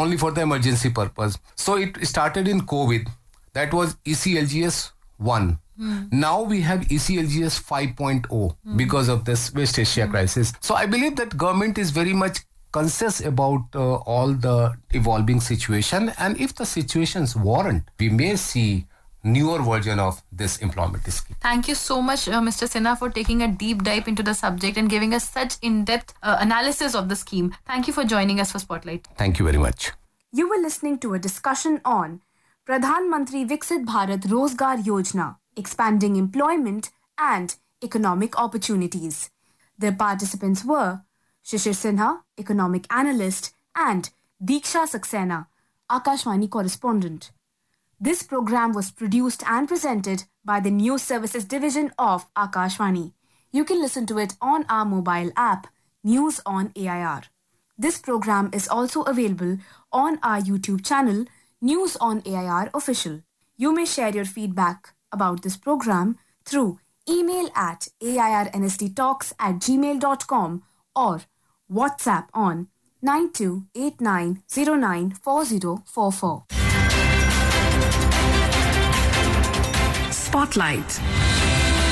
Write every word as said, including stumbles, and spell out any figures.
only for the emergency purpose. So it started in COVID. That was E C L G S one. Mm. Now we have E C L G S five point oh mm. because of this West Asia mm. crisis. So I believe that government is very much conscious about uh, all the evolving situation, and if the situations warrant, we may see newer version of this employment scheme. Thank you so much, uh, Mister Sinha, for taking a deep dive into the subject and giving us such in-depth uh, analysis of the scheme. Thank you for joining us for Spotlight. Thank you very much. You were listening to a discussion on Pradhan Mantri Viksit Bharat Rozgar Yojana, expanding employment and economic opportunities. The participants were Shishir Sinha, economic analyst, and Diksha Saxena, Akashvani correspondent. This program was produced and presented by the News Services Division of Akashvani. You can listen to it on our mobile app, News on A I R. This program is also available on our YouTube channel, News on A I R Official. You may share your feedback about this program through email at airnsttalks at gmail dot com or WhatsApp on nine two eight nine zero nine four zero four four. Spotlight.